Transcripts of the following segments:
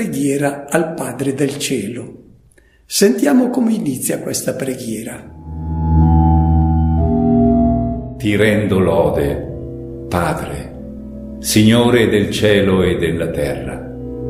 preghiera al Padre del Cielo. Sentiamo come inizia questa preghiera. Ti rendo lode, Padre, Signore del cielo e della terra.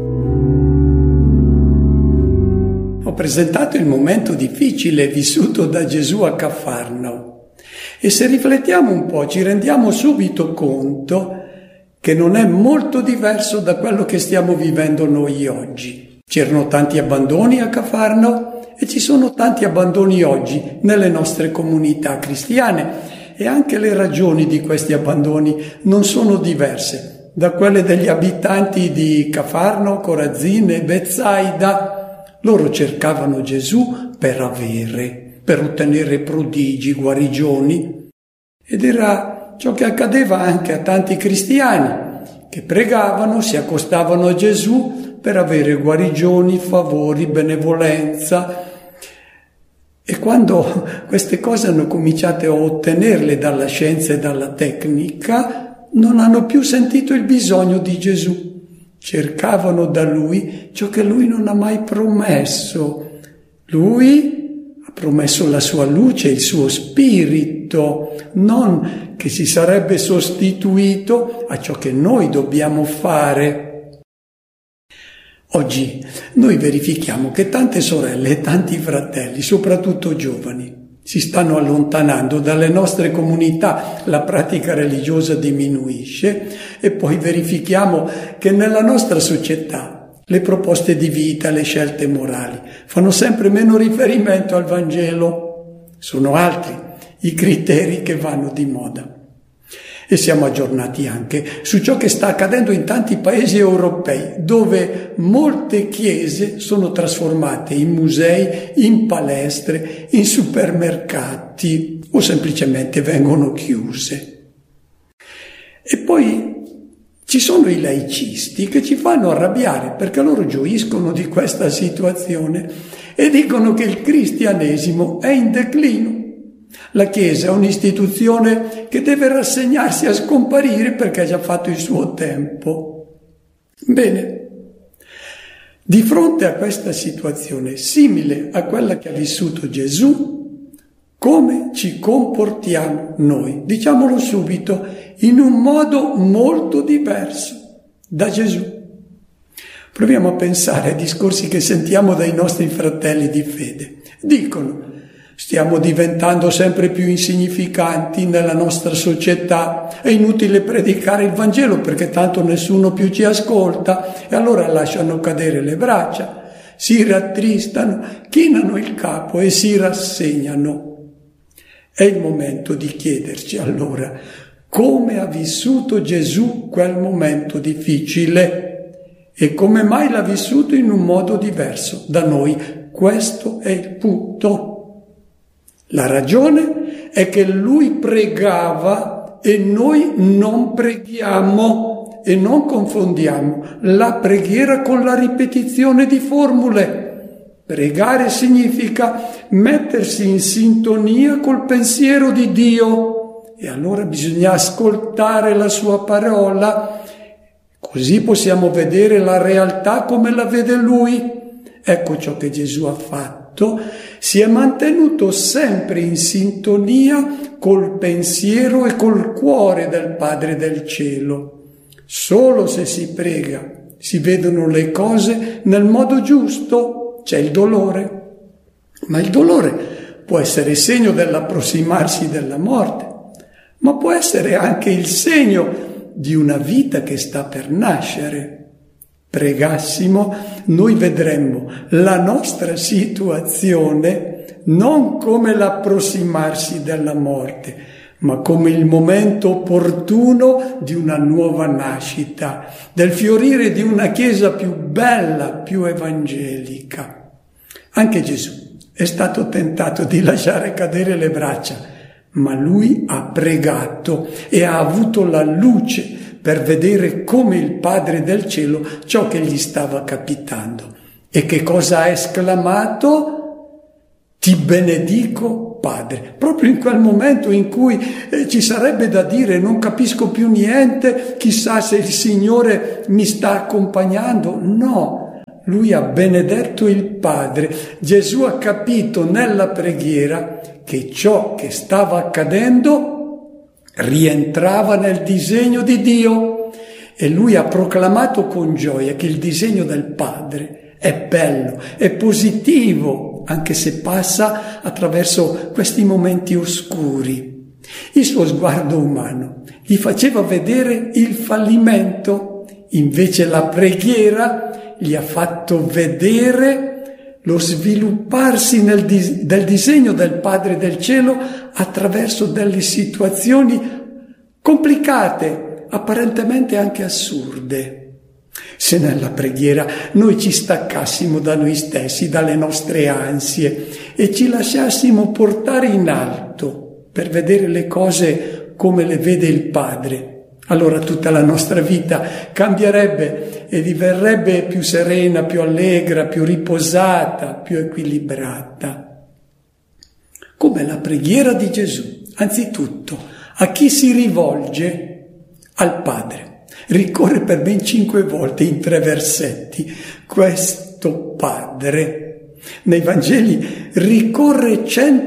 Ho presentato il momento difficile vissuto da Gesù a Cafarnao e se riflettiamo un po' ci rendiamo subito conto che non è molto diverso da quello che stiamo vivendo noi oggi. C'erano tanti abbandoni a Cafarnao e ci sono tanti abbandoni oggi nelle nostre comunità cristiane e anche le ragioni di questi abbandoni non sono diverse da quelle degli abitanti di Cafarnao, Corazin e Betsaida. Loro cercavano Gesù per ottenere prodigi, guarigioni ed era ciò che accadeva anche a tanti cristiani che pregavano, si accostavano a Gesù per avere guarigioni, favori, benevolenza. E quando queste cose hanno cominciato a ottenerle dalla scienza e dalla tecnica, non hanno più sentito il bisogno di Gesù. Cercavano da Lui ciò che Lui non ha mai promesso. Lui ha promesso la sua luce, il suo spirito, non che si sarebbe sostituito a ciò che noi dobbiamo fare. Oggi noi verifichiamo che tante sorelle e tanti fratelli, soprattutto giovani, si stanno allontanando dalle nostre comunità, la pratica religiosa diminuisce e poi verifichiamo che nella nostra società le proposte di vita, le scelte morali fanno sempre meno riferimento al Vangelo. Sono altri i criteri che vanno di moda. E siamo aggiornati anche su ciò che sta accadendo in tanti paesi europei, dove molte chiese sono trasformate in musei, in palestre, in supermercati o semplicemente vengono chiuse. E poi ci sono i laicisti che ci fanno arrabbiare perché loro gioiscono di questa situazione e dicono che il cristianesimo è in declino. La Chiesa è un'istituzione che deve rassegnarsi a scomparire perché ha già fatto il suo tempo. Bene, di fronte a questa situazione simile a quella che ha vissuto Gesù, come ci comportiamo noi? Diciamolo subito, in un modo molto diverso da Gesù. Proviamo a pensare ai discorsi che sentiamo dai nostri fratelli di fede. Dicono: stiamo diventando sempre più insignificanti nella nostra società, è inutile predicare il Vangelo perché tanto nessuno più ci ascolta, e allora lasciano cadere le braccia, si rattristano, chinano il capo e si rassegnano. È il momento di chiederci allora come ha vissuto Gesù quel momento difficile e come mai l'ha vissuto in un modo diverso da noi. Questo è il punto. La ragione è che lui pregava e noi non preghiamo e non confondiamo la preghiera con la ripetizione di formule. Pregare significa mettersi in sintonia col pensiero di Dio e allora bisogna ascoltare la sua parola, così possiamo vedere la realtà come la vede lui. Ecco ciò che Gesù ha fatto. Si è mantenuto sempre in sintonia col pensiero e col cuore del Padre del Cielo. Solo se si prega si vedono le cose nel modo giusto. C'è il dolore, ma il dolore può essere segno dell'approssimarsi della morte, ma può essere anche il segno di una vita che sta per nascere. Pregassimo, noi vedremmo la nostra situazione non come l'approssimarsi della morte, ma come il momento opportuno di una nuova nascita, del fiorire di una Chiesa più bella, più evangelica. Anche Gesù è stato tentato di lasciare cadere le braccia, ma lui ha pregato e ha avuto la luce per vedere come il Padre del Cielo ciò che gli stava capitando. E che cosa ha esclamato? Ti benedico, Padre. Proprio in quel momento in cui ci sarebbe da dire non capisco più niente, chissà se il Signore mi sta accompagnando. No, lui ha benedetto il Padre. Gesù ha capito nella preghiera che ciò che stava accadendo rientrava nel disegno di Dio e lui ha proclamato con gioia che il disegno del Padre è bello, è positivo, anche se passa attraverso questi momenti oscuri. Il suo sguardo umano gli faceva vedere il fallimento, invece la preghiera gli ha fatto vedere lo svilupparsi del disegno del Padre del Cielo attraverso delle situazioni complicate, apparentemente anche assurde. Se nella preghiera noi ci staccassimo da noi stessi, dalle nostre ansie e ci lasciassimo portare in alto per vedere le cose come le vede il Padre, allora tutta la nostra vita cambierebbe e diverrebbe più serena, più allegra, più riposata, più equilibrata. Come la preghiera di Gesù, anzitutto, a chi si rivolge? Al Padre. Ricorre per ben 5 volte in 3 versetti questo Padre. Nei Vangeli ricorre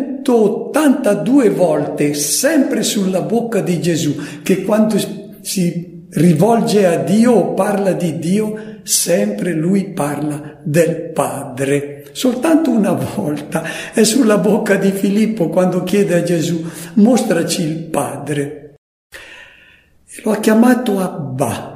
182 volte, sempre sulla bocca di Gesù, che quando si rivolge a Dio o parla di Dio, sempre lui parla del Padre. Soltanto una volta è sulla bocca di Filippo quando chiede a Gesù: mostraci il Padre. E lo ha chiamato Abba.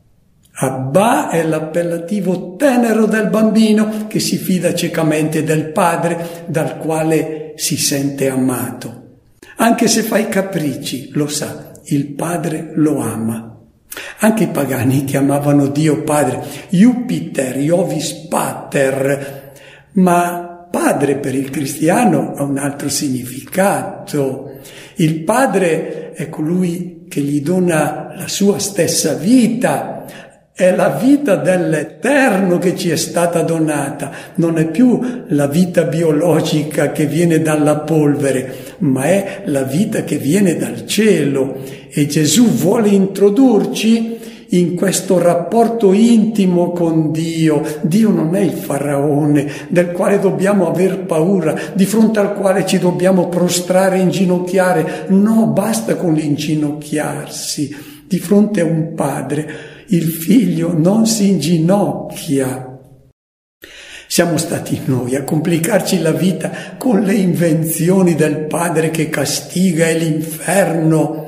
Abba è l'appellativo tenero del bambino che si fida ciecamente del padre, dal quale si sente amato. Anche se fa i capricci, lo sa, il padre lo ama. Anche i pagani chiamavano Dio padre, Jupiter, Iovis Pater, ma padre per il cristiano ha un altro significato. Il padre è colui che gli dona la sua stessa vita, è la vita dell'Eterno che ci è stata donata, non è più la vita biologica che viene dalla polvere, ma è la vita che viene dal cielo. E Gesù vuole introdurci in questo rapporto intimo con Dio. Dio non è il faraone del quale dobbiamo aver paura, di fronte al quale ci dobbiamo prostrare e inginocchiare. No, basta con l'inginocchiarsi. Di fronte a un padre, il figlio non si inginocchia. Siamo stati noi a complicarci la vita con le invenzioni del padre che castiga e l'inferno.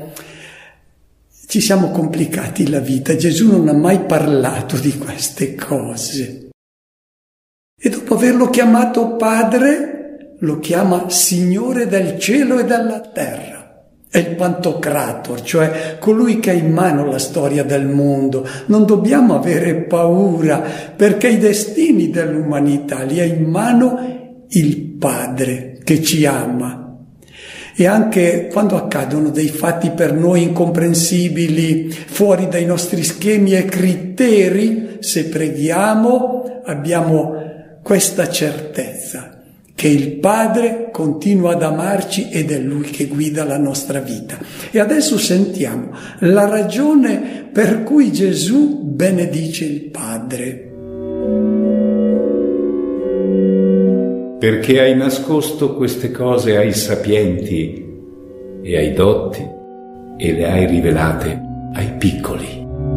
Ci siamo complicati la vita. Gesù non ha mai parlato di queste cose. E dopo averlo chiamato Padre, lo chiama Signore del cielo e della terra. È il Pantocrator, cioè colui che ha in mano la storia del mondo. Non dobbiamo avere paura, perché i destini dell'umanità li ha in mano il Padre che ci ama. E anche quando accadono dei fatti per noi incomprensibili, fuori dai nostri schemi e criteri, se preghiamo abbiamo questa certezza, che il Padre continua ad amarci ed è Lui che guida la nostra vita. E adesso sentiamo la ragione per cui Gesù benedice il Padre. Perché hai nascosto queste cose ai sapienti e ai dotti e le hai rivelate ai piccoli.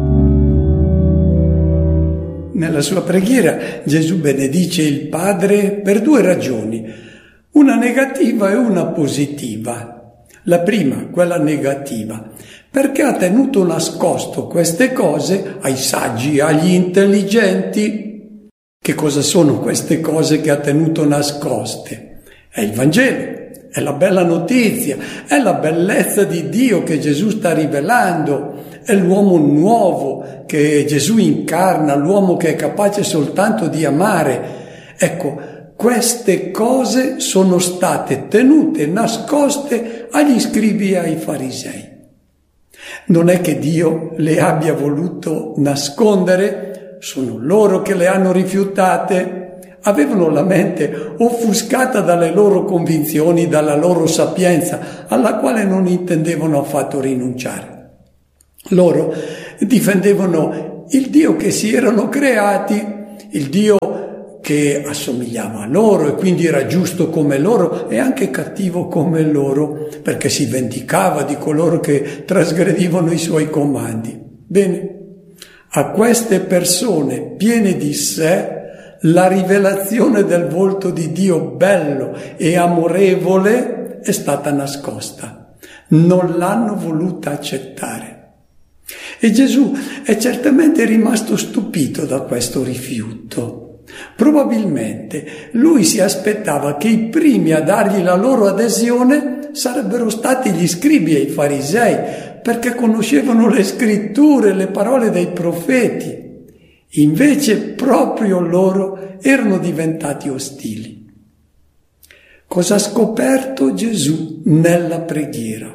Nella sua preghiera Gesù benedice il Padre per 2 ragioni, una negativa e una positiva. La prima, quella negativa, perché ha tenuto nascosto queste cose ai saggi, agli intelligenti. Che cosa sono queste cose che ha tenuto nascoste? È il Vangelo, è la bella notizia, è la bellezza di Dio che Gesù sta rivelando, è l'uomo nuovo che Gesù incarna, l'uomo che è capace soltanto di amare. Ecco, queste cose sono state tenute nascoste agli scribi e ai farisei. Non è che Dio le abbia voluto nascondere, sono loro che le hanno rifiutate, avevano la mente offuscata dalle loro convinzioni, dalla loro sapienza, alla quale non intendevano affatto rinunciare. Loro difendevano il Dio che si erano creati il Dio che assomigliava a loro e quindi era giusto come loro e anche cattivo come loro, perché si vendicava di coloro che trasgredivano i suoi comandi. Bene, a queste persone piene di sé la rivelazione del volto di Dio bello e amorevole è stata nascosta. Non l'hanno voluta accettare. E Gesù è certamente rimasto stupito da questo rifiuto. Probabilmente lui si aspettava che i primi a dargli la loro adesione sarebbero stati gli scribi e i farisei, perché conoscevano le scritture, le parole dei profeti. Invece proprio loro erano diventati ostili. Cosa ha scoperto Gesù nella preghiera?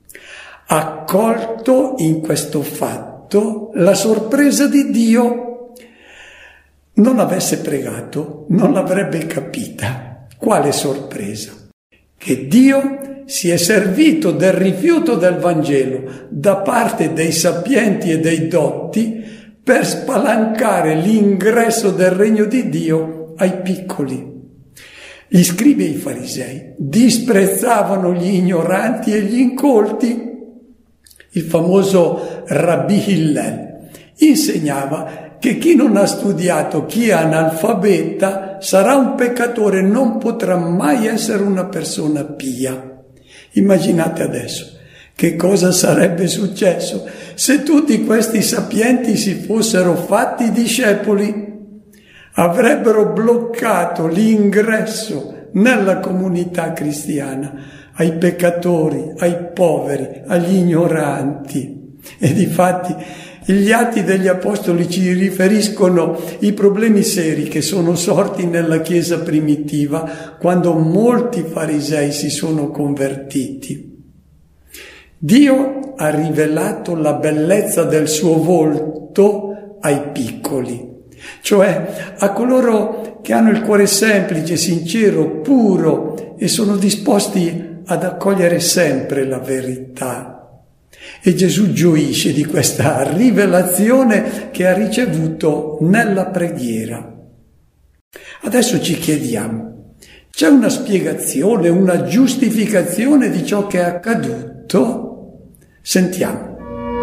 Ha colto in questo fatto la sorpresa di Dio. Non avesse pregato, non l'avrebbe capita. Quale sorpresa? Che Dio si è servito del rifiuto del Vangelo da parte dei sapienti e dei dotti per spalancare l'ingresso del regno di Dio ai piccoli. Gli scribi e i farisei disprezzavano gli ignoranti e gli incolti. Il famoso Rabbi Hillel insegnava che chi non ha studiato, chi è analfabeta, sarà un peccatore, non potrà mai essere una persona pia. Immaginate adesso che cosa sarebbe successo se tutti questi sapienti si fossero fatti discepoli. Avrebbero bloccato l'ingresso nella comunità cristiana ai peccatori, ai poveri, agli ignoranti. E difatti gli Atti degli Apostoli ci riferiscono i problemi seri che sono sorti nella Chiesa primitiva quando molti farisei si sono convertiti. Dio ha rivelato la bellezza del suo volto ai piccoli, cioè a coloro che hanno il cuore semplice, sincero, puro e sono disposti ad accogliere sempre la verità. E Gesù gioisce di questa rivelazione che ha ricevuto nella preghiera. Adesso ci chiediamo, c'è una spiegazione, una giustificazione di ciò che è accaduto? Sentiamo.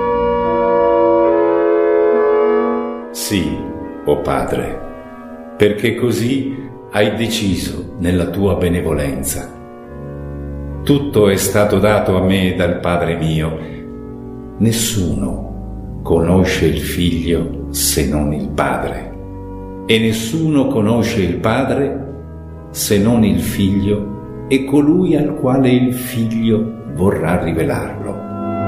Sì, o Padre, perché così hai deciso nella tua benevolenza. Tutto è stato dato a me dal Padre mio. Nessuno conosce il Figlio se non il Padre, e nessuno conosce il Padre se non il Figlio e colui al quale il Figlio vorrà rivelarlo.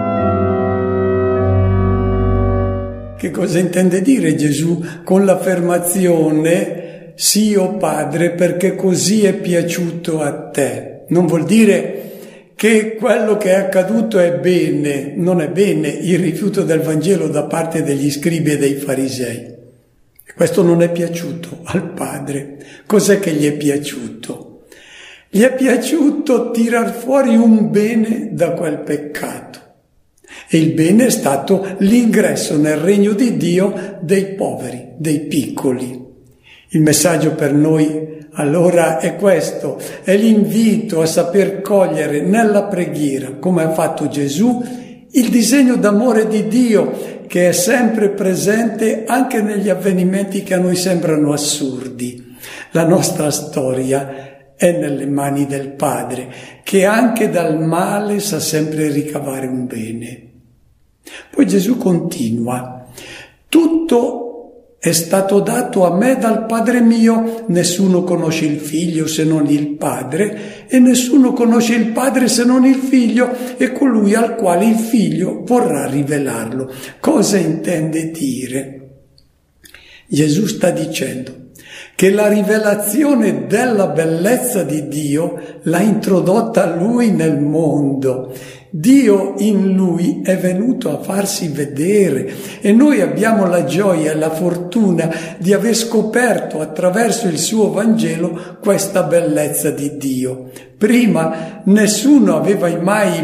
Che cosa intende dire Gesù con l'affermazione «Sì, o Padre, perché così è piaciuto a te»? Non vuol dire che quello che è accaduto è bene, non è bene il rifiuto del Vangelo da parte degli scribi e dei farisei. E questo non è piaciuto al Padre. Cos'è che gli è piaciuto? Gli è piaciuto tirar fuori un bene da quel peccato. E il bene è stato l'ingresso nel regno di Dio dei poveri, dei piccoli. Il messaggio per noi allora è questo, è l'invito a saper cogliere nella preghiera, come ha fatto Gesù, il disegno d'amore di Dio che è sempre presente anche negli avvenimenti che a noi sembrano assurdi. La nostra storia è nelle mani del Padre, che anche dal male sa sempre ricavare un bene. Poi Gesù continua, tutto è stato dato a me dal Padre mio, nessuno conosce il Figlio se non il Padre, e nessuno conosce il Padre se non il Figlio e colui al quale il Figlio vorrà rivelarlo. Cosa intende dire? Gesù sta dicendo che la rivelazione della bellezza di Dio l'ha introdotta Lui nel mondo. Dio in Lui è venuto a farsi vedere e noi abbiamo la gioia e la fortuna di aver scoperto attraverso il suo Vangelo questa bellezza di Dio. Prima nessuno aveva mai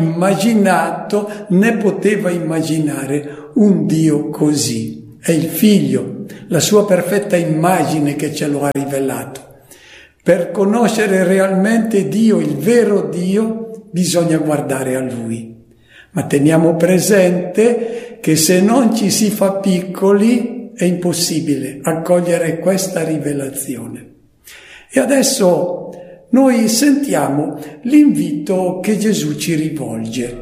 immaginato né poteva immaginare un Dio così. È il Figlio la sua perfetta immagine che ce lo ha rivelato. Per conoscere realmente Dio, il vero Dio, bisogna guardare a Lui. Ma teniamo presente che se non ci si fa piccoli è impossibile accogliere questa rivelazione. E adesso noi sentiamo l'invito che Gesù ci rivolge.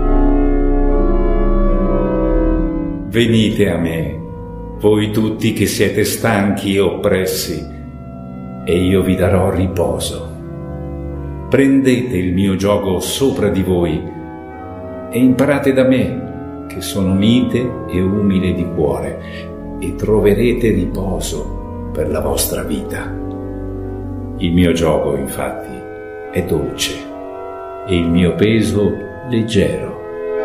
Venite a me, voi tutti che siete stanchi e oppressi, e io vi darò riposo. Prendete il mio giogo sopra di voi e imparate da me, che sono mite e umile di cuore, e troverete riposo per la vostra vita. Il mio giogo, infatti, è dolce e il mio peso leggero.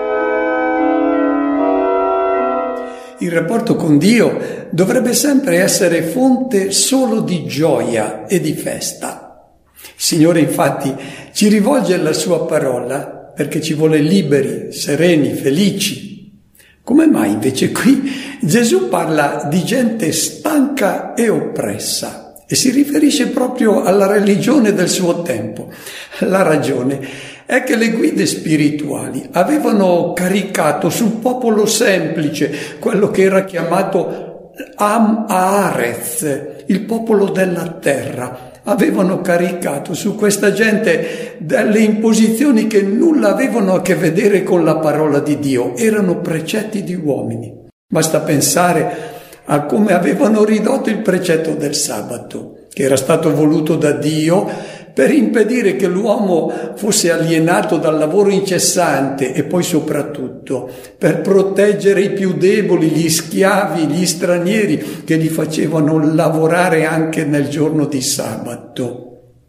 Il rapporto con Dio dovrebbe sempre essere fonte solo di gioia e di festa. Il Signore infatti ci rivolge la sua parola perché ci vuole liberi, sereni, felici. Come mai invece qui Gesù parla di gente stanca e oppressa e si riferisce proprio alla religione del suo tempo? La ragione è che le guide spirituali avevano caricato sul popolo semplice, quello che era chiamato Am Haaretz, il popolo della terra. Avevano caricato su questa gente delle imposizioni che nulla avevano a che vedere con la parola di Dio, erano precetti di uomini. Basta pensare a come avevano ridotto il precetto del sabato, che era stato voluto da Dio per impedire che l'uomo fosse alienato dal lavoro incessante e poi soprattutto per proteggere i più deboli, gli schiavi, gli stranieri che li facevano lavorare anche nel giorno di sabato.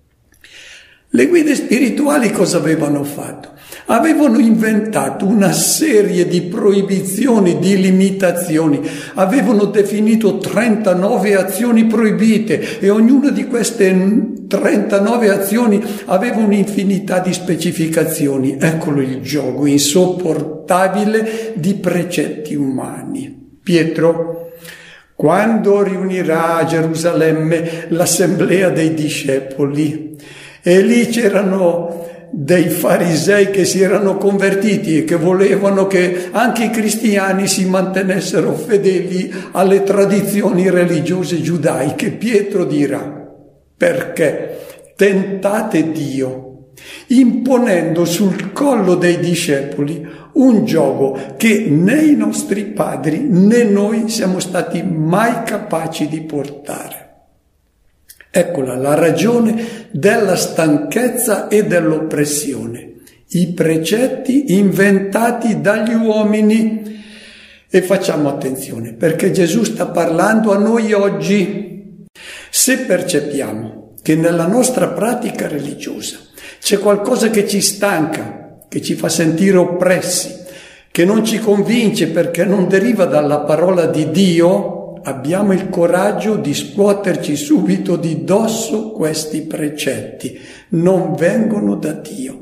Le guide spirituali cosa avevano fatto? Avevano inventato una serie di proibizioni, di limitazioni, avevano definito 39 azioni proibite e ognuna di queste 39 azioni aveva un'infinità di specificazioni. Eccolo il giogo insopportabile di precetti umani. Pietro, quando riunirà a Gerusalemme l'assemblea dei discepoli, e lì c'erano dei farisei che si erano convertiti e che volevano che anche i cristiani si mantenessero fedeli alle tradizioni religiose giudaiche. Pietro dirà: perché tentate Dio imponendo sul collo dei discepoli un giogo che né i nostri padri né noi siamo stati mai capaci di portare. Eccola la ragione della stanchezza e dell'oppressione. I precetti inventati dagli uomini. E facciamo attenzione, perché Gesù sta parlando a noi oggi. Se percepiamo che nella nostra pratica religiosa c'è qualcosa che ci stanca, che ci fa sentire oppressi, che non ci convince perché non deriva dalla parola di Dio, abbiamo il coraggio di scuoterci subito di dosso questi precetti. Non vengono da Dio.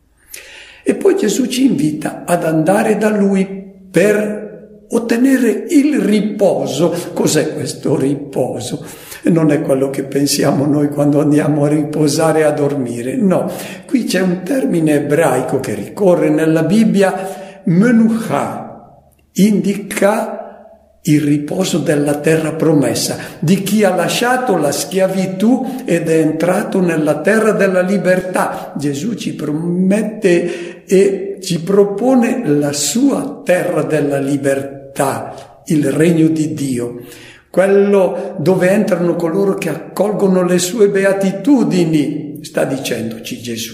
E poi Gesù ci invita ad andare da Lui per ottenere il riposo. Cos'è questo riposo? Non è quello che pensiamo noi quando andiamo a riposare e a dormire. No, qui c'è un termine ebraico che ricorre nella Bibbia, menucha, indica il riposo della terra promessa, di chi ha lasciato la schiavitù ed è entrato nella terra della libertà. Gesù ci promette e ci propone la sua terra della libertà, il regno di Dio, quello dove entrano coloro che accolgono le sue beatitudini. Sta dicendoci Gesù: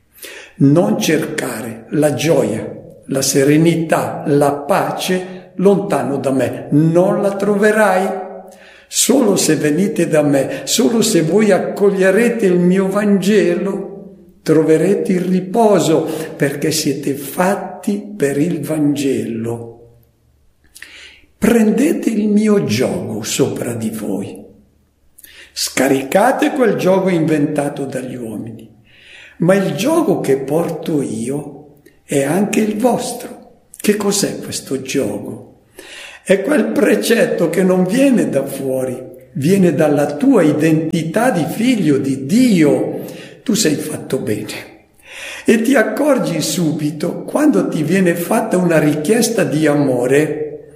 non cercare la gioia, la serenità, la pace lontano da me, non la troverai. Solo se venite da me, solo se voi accoglierete il mio Vangelo, troverete il riposo, perché siete fatti per il Vangelo. Prendete il mio giogo sopra di voi. Scaricate quel giogo inventato dagli uomini, ma il giogo che porto io è anche il vostro. Che cos'è questo giogo? È quel precetto che non viene da fuori, viene dalla tua identità di figlio di Dio. Tu sei fatto bene. E ti accorgi subito, quando ti viene fatta una richiesta di amore,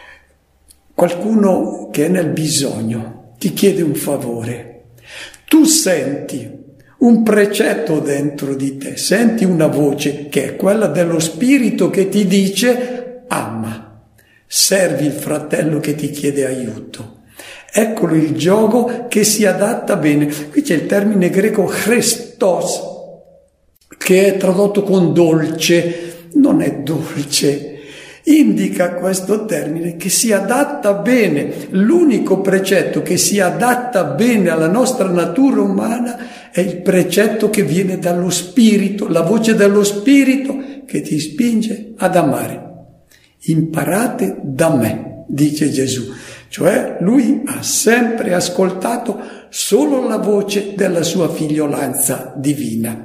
qualcuno che è nel bisogno ti chiede un favore. Tu senti un precetto dentro di te, senti una voce che è quella dello Spirito che ti dice: ama, servi il fratello che ti chiede aiuto. Eccolo il gioco che si adatta bene. Qui c'è il termine greco Christos, che è tradotto con dolce. Non è dolce, indica questo termine che si adatta bene. L'unico precetto che si adatta bene alla nostra natura umana è il precetto che viene dallo Spirito, la voce dello Spirito che ti spinge ad amare. Imparate da me, dice Gesù. Cioè lui ha sempre ascoltato solo la voce della sua figliolanza divina.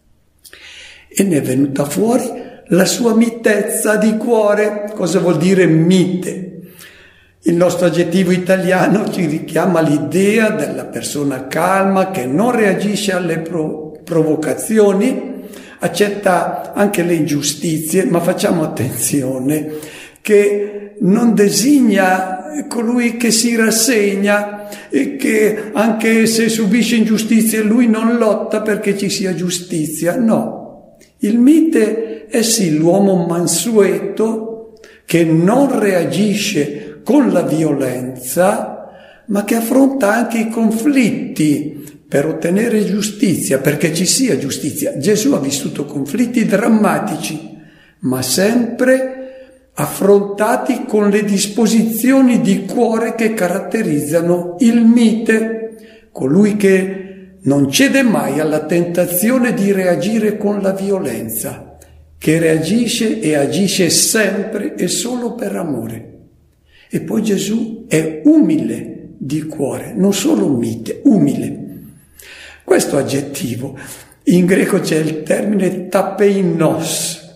E ne è venuta fuori la sua mitezza di cuore. Cosa vuol dire mite? Il nostro aggettivo italiano ci richiama l'idea della persona calma che non reagisce alle provocazioni, accetta anche le ingiustizie, ma facciamo attenzione che non designa colui che si rassegna e che anche se subisce ingiustizie lui non lotta perché ci sia giustizia. No, il mite è sì l'uomo mansueto che non reagisce con la violenza, ma che affronta anche i conflitti per ottenere giustizia, perché ci sia giustizia. Gesù ha vissuto conflitti drammatici, ma sempre affrontati con le disposizioni di cuore che caratterizzano il mite, colui che non cede mai alla tentazione di reagire con la violenza, che reagisce e agisce sempre e solo per amore. E poi Gesù è umile di cuore, non solo mite, umile. Questo aggettivo, in greco c'è il termine tapeinos.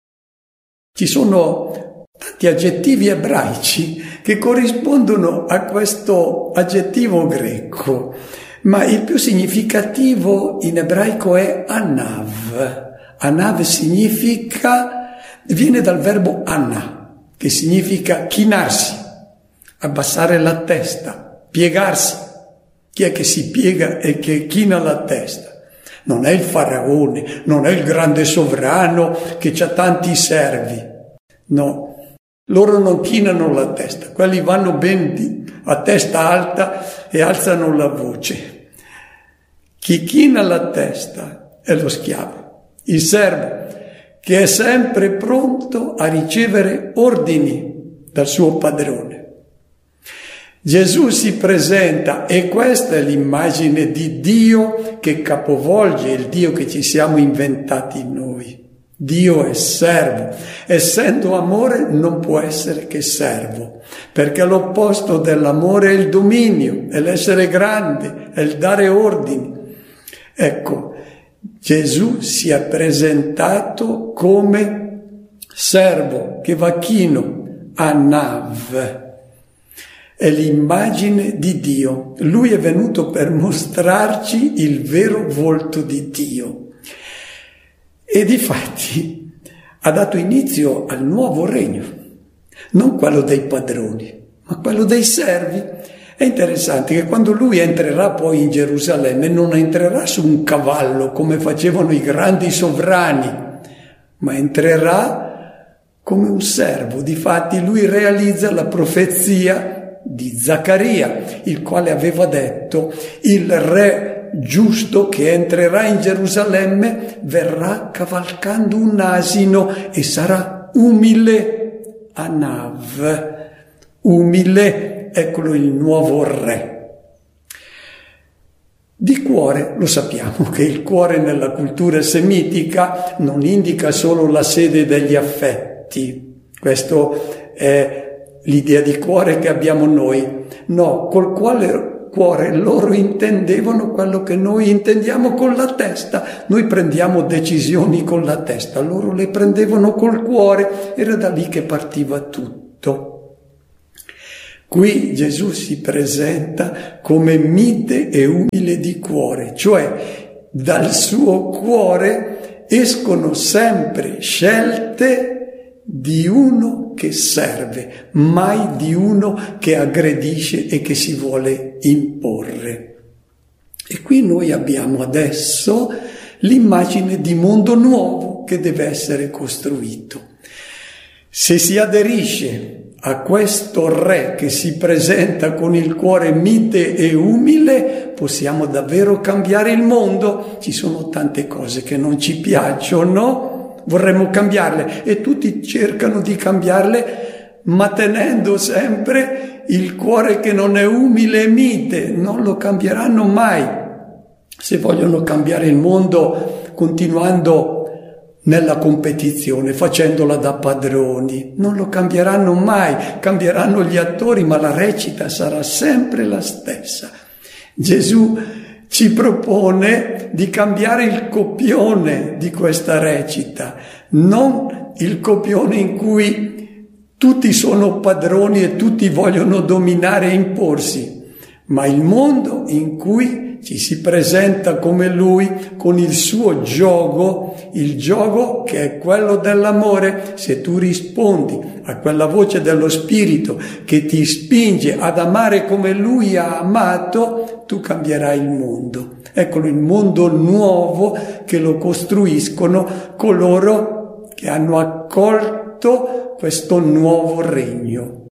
Ci sono tanti aggettivi ebraici che corrispondono a questo aggettivo greco, ma il più significativo in ebraico è anav. Anav significa, viene dal verbo anna, che significa chinarsi, abbassare la testa, piegarsi. Chi è che si piega e che china la testa? Non è il faraone, non è il grande sovrano che ha tanti servi. No, loro non chinano la testa, quelli vanno ben a testa alta e alzano la voce. Chi china la testa è lo schiavo, il servo, che è sempre pronto a ricevere ordini dal suo padrone. Gesù si presenta, e questa è l'immagine di Dio che capovolge il Dio che ci siamo inventati noi. Dio è servo. Essendo amore non può essere che servo, perché l'opposto dell'amore è il dominio, è l'essere grande, è il dare ordini. Ecco, Gesù si è presentato come servo che va chino, anav. È l'immagine di Dio. Lui è venuto per mostrarci il vero volto di Dio. E difatti ha dato inizio al nuovo regno, non quello dei padroni, ma quello dei servi. È interessante che quando lui entrerà poi in Gerusalemme non entrerà su un cavallo come facevano i grandi sovrani, ma entrerà come un servo. Difatti lui realizza la profezia di Zaccaria, il quale aveva detto: il re giusto che entrerà in Gerusalemme verrà cavalcando un asino e sarà umile, anav, umile, eccolo il nuovo re. Di cuore lo sappiamo che il cuore nella cultura semitica non indica solo la sede degli affetti, questo è l'idea di cuore che abbiamo noi. No, col quale cuore loro intendevano quello che noi intendiamo con la testa. Noi prendiamo decisioni con la testa, loro le prendevano col cuore, era da lì che partiva tutto. Qui Gesù si presenta come mite e umile di cuore, cioè dal suo cuore escono sempre scelte di uno che serve, mai di uno che aggredisce e che si vuole imporre. E qui noi abbiamo adesso l'immagine di mondo nuovo che deve essere costruito. Se si aderisce a questo re che si presenta con il cuore mite e umile, possiamo davvero cambiare il mondo. Ci sono tante cose che non ci piacciono, vorremmo cambiarle e tutti cercano di cambiarle, ma tenendo sempre il cuore che non è umile e mite. Non lo cambieranno mai. Se vogliono cambiare il mondo continuando nella competizione, facendola da padroni, non lo cambieranno mai. Cambieranno gli attori, ma la recita sarà sempre la stessa. Gesù ci propone di cambiare il copione di questa recita, non il copione in cui tutti sono padroni e tutti vogliono dominare e imporsi, ma il mondo in cui ci si presenta come lui con il suo giogo, il giogo che è quello dell'amore. Se tu rispondi a quella voce dello Spirito che ti spinge ad amare come lui ha amato, tu cambierai il mondo. Eccolo il mondo nuovo che lo costruiscono coloro che hanno accolto questo nuovo regno.